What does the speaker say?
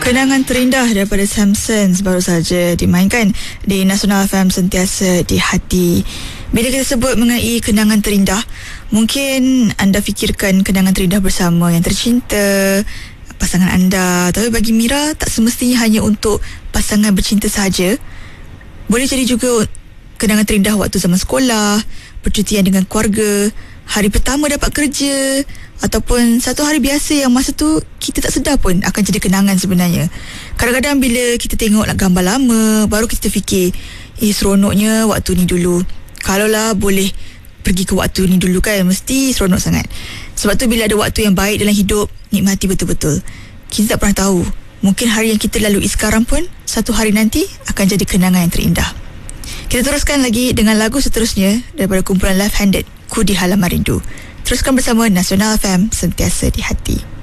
Kenangan terindah daripada Samsons baru saja dimainkan di Nasional FM Sentiasa di Hati. Bila kita sebut mengenai kenangan terindah, mungkin anda fikirkan kenangan terindah bersama yang tercinta, pasangan anda. Tapi bagi Mira, tak semestinya hanya untuk pasangan bercinta sahaja. Boleh jadi juga kenangan terindah waktu zaman sekolah, percutian dengan keluarga, hari pertama dapat kerja, ataupun satu hari biasa yang masa tu kita tak sedar pun akan jadi kenangan sebenarnya. Kadang-kadang bila kita tengok gambar lama, baru kita fikir, seronoknya waktu ni dulu. Kalaulah boleh pergi ke waktu ni dulu kan, mesti seronok sangat. Sebab tu bila ada waktu yang baik dalam hidup, nikmati betul-betul. Kita tak pernah tahu, mungkin hari yang kita lalui sekarang pun satu hari nanti akan jadi kenangan yang terindah. Kita teruskan lagi dengan lagu seterusnya daripada kumpulan Left Handed, Ku di Halaman Rindu. Teruskan bersama Nasional FM Sentiasa di Hati.